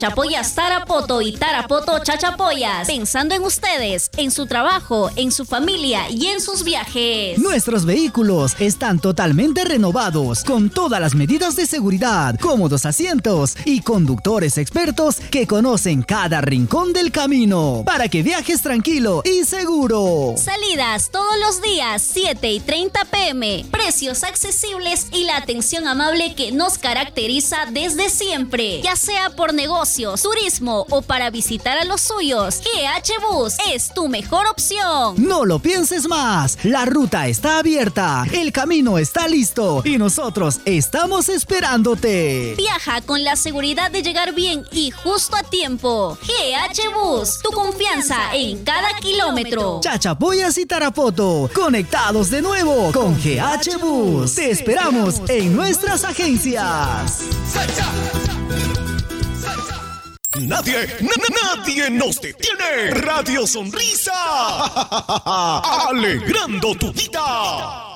Chachapoyas Tarapoto y Tarapoto Chachapoyas, pensando en ustedes, en su trabajo, en su familia y en sus viajes. Nuestros vehículos están totalmente renovados, con todas las medidas de seguridad, cómodos asientos y conductores expertos que conocen cada rincón del camino, para que viajes tranquilo y seguro. Salidas todos los días, 7:30 p.m. Precios accesibles y la atención amable que nos caracteriza desde siempre, ya sea por negocios, turismo o para visitar a los suyos. GH Bus es tu mejor opción. No lo pienses más, la ruta está abierta, el camino está listo y nosotros estamos esperándote. Viaja con la seguridad de llegar bien y justo a tiempo. GH Bus, tu confianza en cada kilómetro. Chachapoyas y Tarapoto, conectados de nuevo con GH Bus. Te esperamos en nuestras agencias. Nadie nos detiene. Radio Sonrisa. Alegrando tu vida.